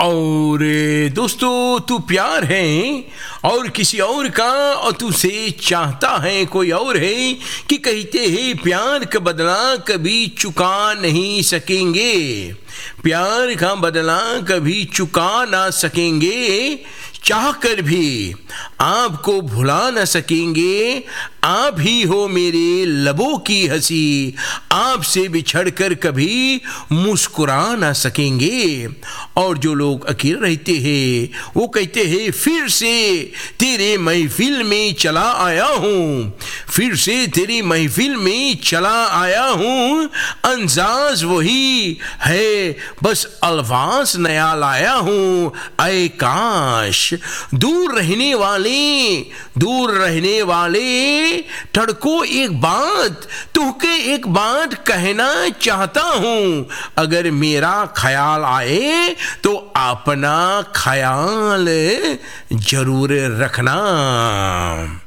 और दोस्तों, तू प्यार है और किसी और का, और तुझसे चाहता है कोई और है, कि कहते हैं प्यार का बदला कभी चुका नहीं सकेंगे, प्यार का बदला कभी चुका ना सकेंगे, चाह कर भी आपको भुला न सकेंगे, आप ही हो मेरे लबों की हंसी, आपसे बिछड़कर कभी मुस्कुरा ना सकेंगे। और जो लोग अकेले रहते हैं वो कहते हैं फिर से तेरे महफिल में चला आया हूँ, फिर से तेरी महफिल में चला आया हूँ, अंदाज वही है बस अल्फाज नया लाया हूँ। ऐ काश दूर रहने वाले ठड़को एक बात, तुहके एक बात कहना चाहता हूँ, अगर मेरा ख्याल आए तो अपना ख्याल जरूर रखना।